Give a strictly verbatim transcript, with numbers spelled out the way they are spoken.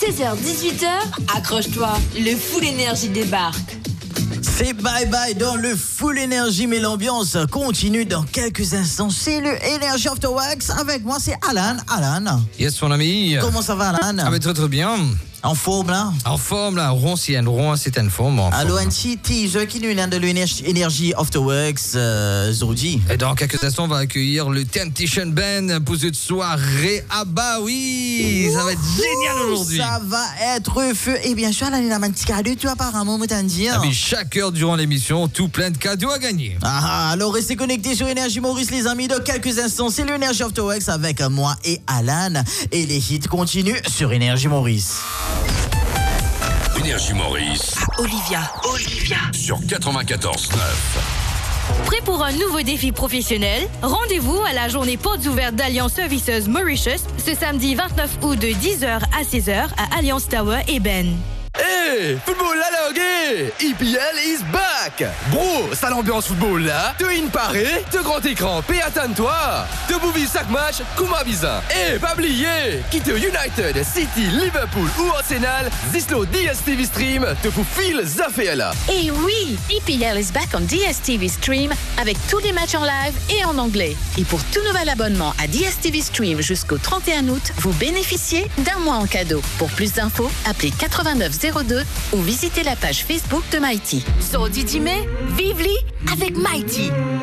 seize heures dix-huit heures, accroche-toi, le Full Énergie débarque. C'est bye bye dans le Full Énergie, mais l'ambiance continue dans quelques instants. C'est le Energy After Works. Avec moi, c'est Alan. Alan. Yes, mon ami. Comment ça va, Alan? Ah, mais très très bien. En forme, là? En forme, là. Ron, c'est une Ron, c'est une forme. Alors, un petit teaser qui nous vient de l'Energy After Works, euh, Zodi. Et dans quelques instants, on va accueillir le Temptation Band pour cette soirée. Ah bah oui, ça va être génial aujourd'hui. Ça va être feu. Et bien sûr, Alan, il a un petit cadeau, tu apparemment, me t'en dire. Ah, mais chaque heure durant l'émission, tout plein de cadeaux à gagner. Ah, alors restez connectés sur Énergie Maurice, les amis. Dans quelques instants, c'est l'Energy After Works avec moi et Alan. Et les hits continuent sur Énergie Maurice. Énergie Maurice. Ah, Olivia, Olivia. Sur quatre-vingt-quatorze neuf. Prêt pour un nouveau défi professionnel? Rendez-vous à la journée portes ouvertes d'Alliance Services Mauritius ce samedi vingt-neuf août de dix heures à seize heures à Alliance Tower Eben. Hey, football la langue, E P L is back. Bro, ça l'ambiance football là. Te in paré, te grand écran, paie attends-toi. Te bouvis chaque match, kuma bizarre. Et pas oublier, quitte United, City, Liverpool ou Arsenal, Zislo D S T V Stream te fout fil zafé là. Et oui, E P L is back on D S T V Stream avec tous les matchs en live et en anglais. Et pour tout nouvel abonnement à D S T V Stream jusqu'au trente et un août, vous bénéficiez d'un mois en cadeau. Pour plus d'infos, appelez quatre-vingt-neuf zéro deux ou visitez la page Facebook de Mighty. So, Didi, mais vive-li avec Mighty.